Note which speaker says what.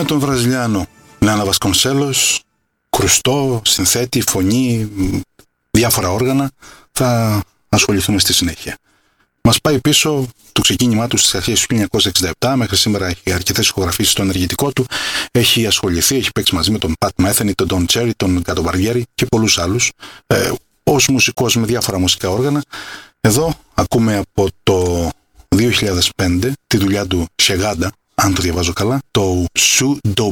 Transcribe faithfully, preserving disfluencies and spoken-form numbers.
Speaker 1: με τον Βραζιλιάνο Λάνα Βασκονσέλος, κρουστό, συνθέτη, φωνή, διάφορα όργανα, θα ασχοληθούμε στη συνέχεια. Μας πάει πίσω το ξεκίνημά του στις αρχές του χίλια εννιακόσια εξήντα επτά, μέχρι σήμερα έχει αρκετές ηχογραφήσεις στο ενεργητικό του, έχει ασχοληθεί, έχει παίξει μαζί με τον Πατ Μέθενι, τον Ντον Τσέρι, τον Γκάτο Μπαριέρι και πολλούς άλλους, ε, ως μουσικός με διάφορα μουσικά όργανα. Εδώ ακούμε από το δύο χιλιάδες πέντε τη δουλειά του Σεγάντα, αν το διαβάζω καλά, το Σου Do